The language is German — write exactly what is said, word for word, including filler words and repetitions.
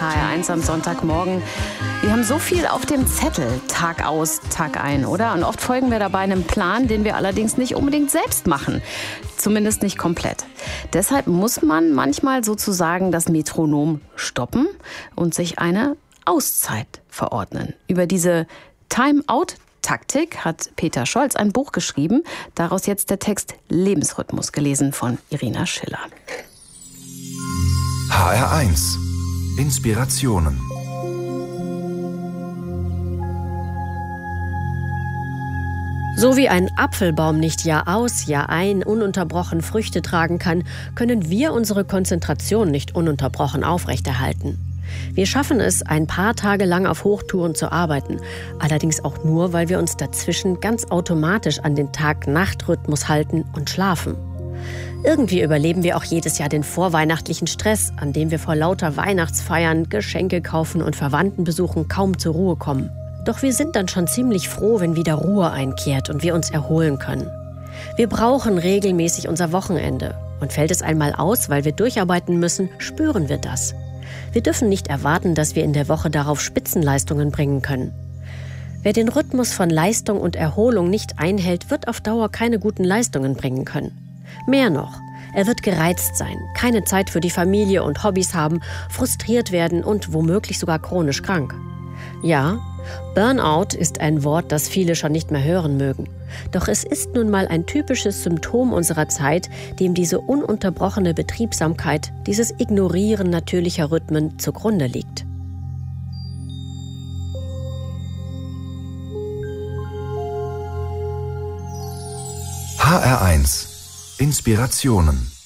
H R eins am Sonntagmorgen. Wir haben so viel auf dem Zettel, Tag aus, Tag ein, oder? Und oft folgen wir dabei einem Plan, den wir allerdings nicht unbedingt selbst machen. Zumindest nicht komplett. Deshalb muss man manchmal sozusagen das Metronom stoppen und sich eine Auszeit verordnen. Über diese Time-Out-Taktik hat Peter Scholz ein Buch geschrieben. Daraus jetzt der Text Lebensrhythmus, gelesen von Irina Schiller. H R eins. Inspirationen. So wie ein Apfelbaum nicht Jahr aus, Jahr ein ununterbrochen Früchte tragen kann, können wir unsere Konzentration nicht ununterbrochen aufrechterhalten. Wir schaffen es, ein paar Tage lang auf Hochtouren zu arbeiten, allerdings auch nur, weil wir uns dazwischen ganz automatisch an den Tag-Nacht-Rhythmus halten und schlafen. Irgendwie überleben wir auch jedes Jahr den vorweihnachtlichen Stress, an dem wir vor lauter Weihnachtsfeiern, Geschenke kaufen und Verwandtenbesuchen kaum zur Ruhe kommen. Doch wir sind dann schon ziemlich froh, wenn wieder Ruhe einkehrt und wir uns erholen können. Wir brauchen regelmäßig unser Wochenende. Und fällt es einmal aus, weil wir durcharbeiten müssen, spüren wir das. Wir dürfen nicht erwarten, dass wir in der Woche darauf Spitzenleistungen bringen können. Wer den Rhythmus von Leistung und Erholung nicht einhält, wird auf Dauer keine guten Leistungen bringen können. Mehr noch, er wird gereizt sein, keine Zeit für die Familie und Hobbys haben, frustriert werden und womöglich sogar chronisch krank. Ja, Burnout ist ein Wort, das viele schon nicht mehr hören mögen. Doch es ist nun mal ein typisches Symptom unserer Zeit, dem diese ununterbrochene Betriebsamkeit, dieses Ignorieren natürlicher Rhythmen zugrunde liegt. H R eins. Inspirationen.